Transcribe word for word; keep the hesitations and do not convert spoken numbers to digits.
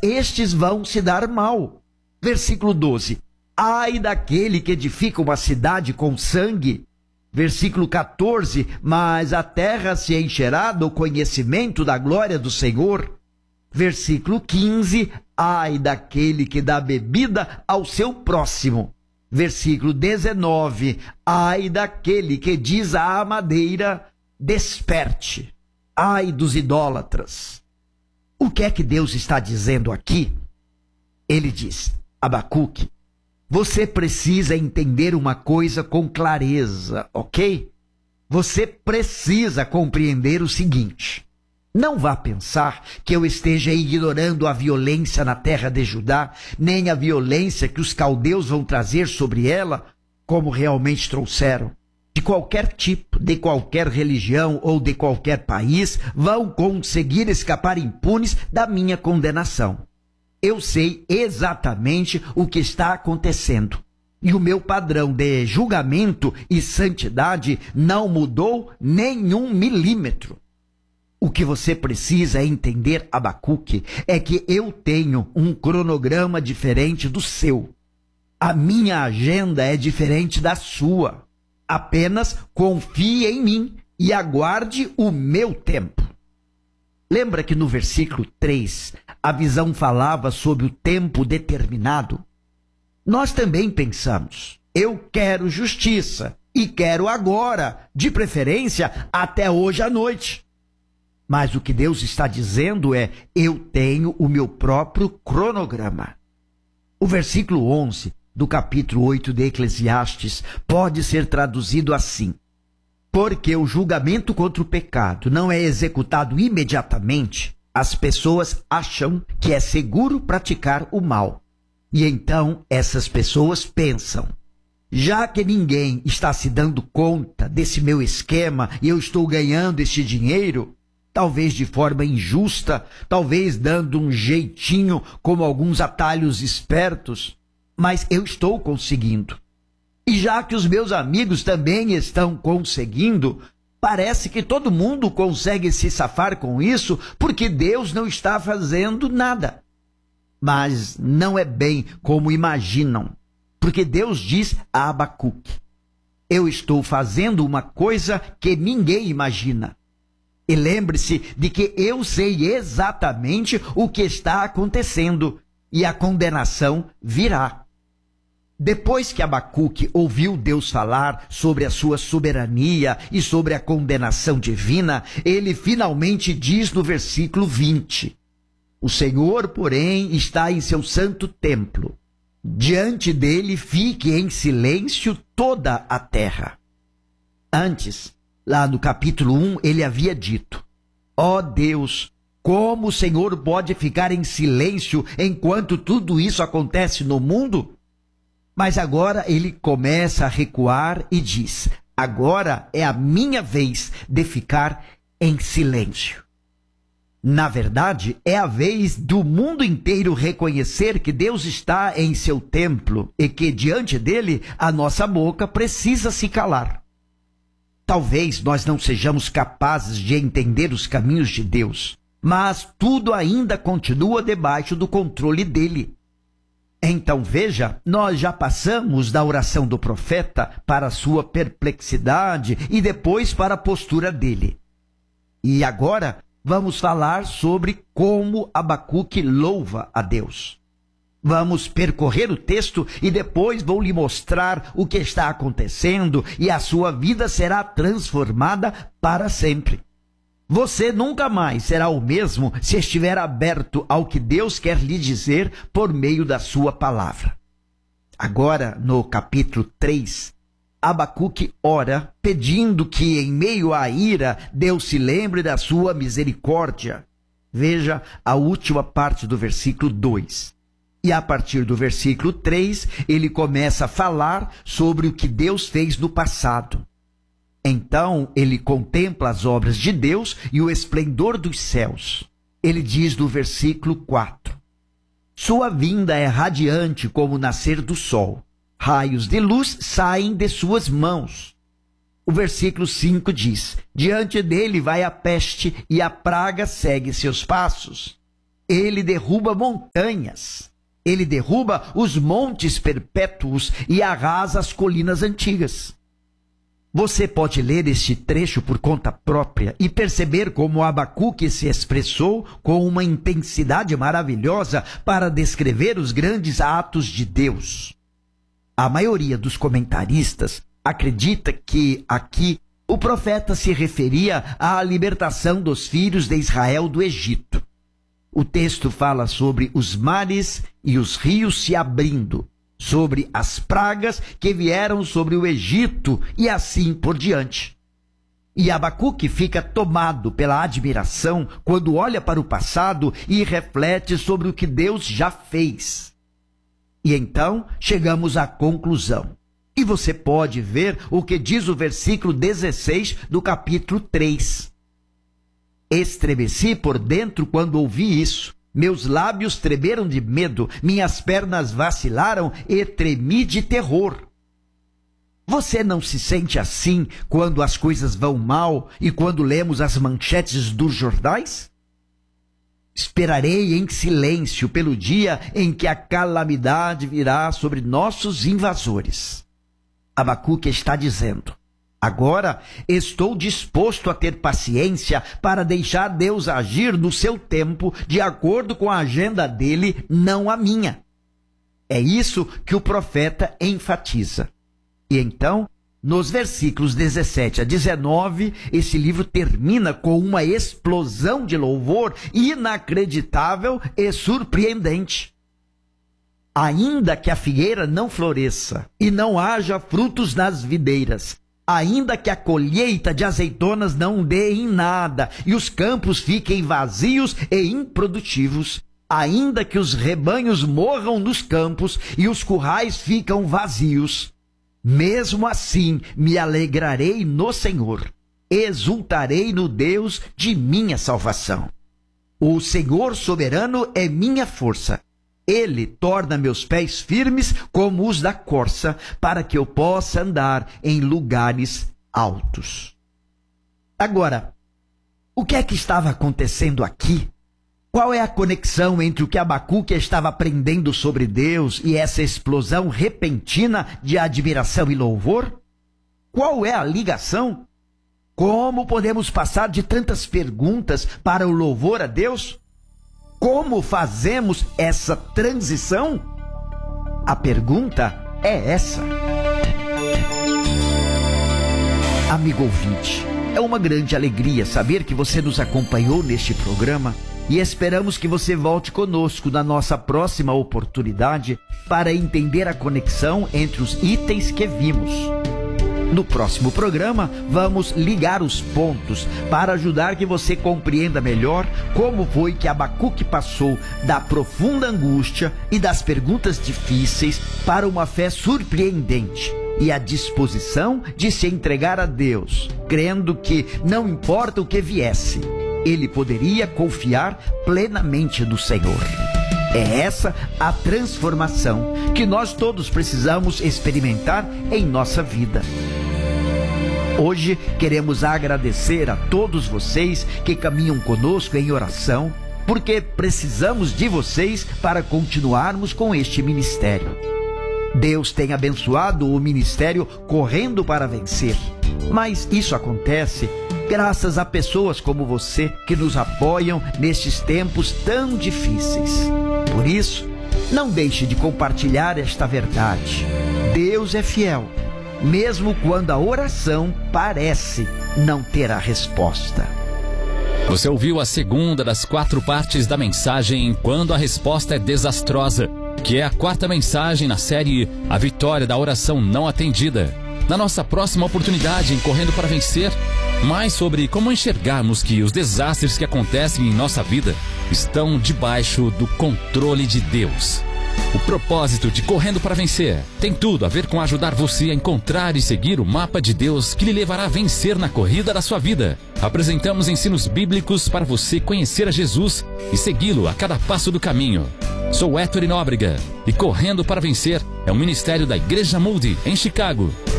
estes vão se dar mal. Versículo doze. Ai daquele que edifica uma cidade com sangue. Versículo quatorze. Mas a terra se encherá do conhecimento da glória do Senhor. Versículo quinze. Ai daquele que dá bebida ao seu próximo. Versículo dezenove. Ai daquele que diz à madeira: desperte. Ai dos idólatras. O que é que Deus está dizendo aqui? Ele diz: Abacuque, você precisa entender uma coisa com clareza, ok? Você precisa compreender o seguinte: não vá pensar que eu esteja ignorando a violência na terra de Judá, nem a violência que os caldeus vão trazer sobre ela, como realmente trouxeram. De qualquer tipo, de qualquer religião ou de qualquer país, vão conseguir escapar impunes da minha condenação. Eu sei exatamente o que está acontecendo. E o meu padrão de julgamento e santidade não mudou nem um milímetro. O que você precisa entender, Abacuque, é que eu tenho um cronograma diferente do seu. A minha agenda é diferente da sua. Apenas confie em mim e aguarde o meu tempo. Lembra que no versículo três, a visão falava sobre o tempo determinado? Nós também pensamos: eu quero justiça e quero agora, de preferência até hoje à noite. Mas o que Deus está dizendo é: eu tenho o meu próprio cronograma. O versículo onze do capítulo oito de Eclesiastes pode ser traduzido assim: porque o julgamento contra o pecado não é executado imediatamente, as pessoas acham que é seguro praticar o mal. E então essas pessoas pensam: já que ninguém está se dando conta desse meu esquema e eu estou ganhando este dinheiro, talvez de forma injusta, talvez dando um jeitinho como alguns atalhos espertos, mas eu estou conseguindo. E já que os meus amigos também estão conseguindo, parece que todo mundo consegue se safar com isso, porque Deus não está fazendo nada. Mas não é bem como imaginam, porque Deus diz a Abacuque: eu estou fazendo uma coisa que ninguém imagina. E lembre-se de que eu sei exatamente o que está acontecendo, e a condenação virá. Depois que Abacuque ouviu Deus falar sobre a sua soberania e sobre a condenação divina, ele finalmente diz no versículo vinte: o Senhor, porém, está em seu santo templo. Diante dele fique em silêncio toda a terra. Antes, lá no capítulo um, ele havia dito: ó Deus, como o Senhor pode ficar em silêncio enquanto tudo isso acontece no mundo? Mas agora ele começa a recuar e diz: agora é a minha vez de ficar em silêncio. Na verdade, é a vez do mundo inteiro reconhecer que Deus está em seu templo e que diante dele a nossa boca precisa se calar. Talvez nós não sejamos capazes de entender os caminhos de Deus, mas tudo ainda continua debaixo do controle dele. Então veja, nós já passamos da oração do profeta para a sua perplexidade e depois para a postura dele. E agora vamos falar sobre como Abacuque louva a Deus. Vamos percorrer o texto e depois vou lhe mostrar o que está acontecendo e a sua vida será transformada para sempre. Você nunca mais será o mesmo se estiver aberto ao que Deus quer lhe dizer por meio da sua palavra. Agora, no capítulo três, Abacuque ora pedindo que em meio à ira Deus se lembre da sua misericórdia. Veja a última parte do versículo dois. E a partir do versículo três, ele começa a falar sobre o que Deus fez no passado. Então ele contempla as obras de Deus e o esplendor dos céus. Ele diz no versículo quatro: sua vinda é radiante como o nascer do sol. Raios de luz saem de suas mãos. O versículo cinco diz: diante dele vai a peste e a praga segue seus passos. ele derruba montanhas. Ele derruba os montes perpétuos e arrasa as colinas antigas. Você pode ler este trecho por conta própria e perceber como Abacuque se expressou com uma intensidade maravilhosa para descrever os grandes atos de Deus. A maioria dos comentaristas acredita que aqui o profeta se referia à libertação dos filhos de Israel do Egito. O texto fala sobre os mares e os rios se abrindo, sobre as pragas que vieram sobre o Egito e assim por diante. E Abacuque fica tomado pela admiração quando olha para o passado e reflete sobre o que Deus já fez. E então chegamos à conclusão. E você pode ver o que diz o versículo dezesseis do capítulo três. Estremeci por dentro quando ouvi isso. Meus lábios tremeram de medo, minhas pernas vacilaram e tremi de terror. Você não se sente assim quando as coisas vão mal e quando lemos as manchetes dos jornais? Esperarei em silêncio pelo dia em que a calamidade virá sobre nossos invasores. Abacuque está dizendo: agora estou disposto a ter paciência para deixar Deus agir no seu tempo, de acordo com a agenda dele, não a minha. É isso que o profeta enfatiza. E então, nos versículos dezessete a dezenove, esse livro termina com uma explosão de louvor inacreditável e surpreendente. Ainda que a figueira não floresça e não haja frutos nas videiras, ainda que a colheita de azeitonas não dê em nada e os campos fiquem vazios e improdutivos, ainda que os rebanhos morram nos campos e os currais ficam vazios, mesmo assim me alegrarei no Senhor, exultarei no Deus de minha salvação. O Senhor soberano é minha força. Ele torna meus pés firmes como os da corça, para que eu possa andar em lugares altos. Agora, o que é que estava acontecendo aqui? Qual é a conexão entre o que Abacuque estava aprendendo sobre Deus e essa explosão repentina de admiração e louvor? Qual é a ligação? Como podemos passar de tantas perguntas para o louvor a Deus? Como fazemos essa transição? A pergunta é essa. Amigo ouvinte, é uma grande alegria saber que você nos acompanhou neste programa e esperamos que você volte conosco na nossa próxima oportunidade para entender a conexão entre os itens que vimos. No próximo programa, vamos ligar os pontos para ajudar que você compreenda melhor como foi que Abacuque passou da profunda angústia e das perguntas difíceis para uma fé surpreendente e a disposição de se entregar a Deus, crendo que não importa o que viesse, ele poderia confiar plenamente no Senhor. É essa a transformação que nós todos precisamos experimentar em nossa vida. Hoje queremos agradecer a todos vocês que caminham conosco em oração, porque precisamos de vocês para continuarmos com este ministério. Deus tem abençoado o ministério Correndo para Vencer, mas isso acontece graças a pessoas como você que nos apoiam nestes tempos tão difíceis. Por isso, não deixe de compartilhar esta verdade. Deus é fiel, mesmo quando a oração parece não ter a resposta. Você ouviu a segunda das quatro partes da mensagem Quando a Resposta é Desastrosa, que é a quarta mensagem na série A Vitória da Oração Não Atendida. Na nossa próxima oportunidade em Correndo para Vencer, mais sobre como enxergarmos que os desastres que acontecem em nossa vida estão debaixo do controle de Deus. O propósito de Correndo para Vencer tem tudo a ver com ajudar você a encontrar e seguir o mapa de Deus que lhe levará a vencer na corrida da sua vida. Apresentamos ensinos bíblicos para você conhecer a Jesus e segui-lo a cada passo do caminho. Sou Héctor Nóbrega e Correndo para Vencer é um ministério da Igreja Moody em Chicago.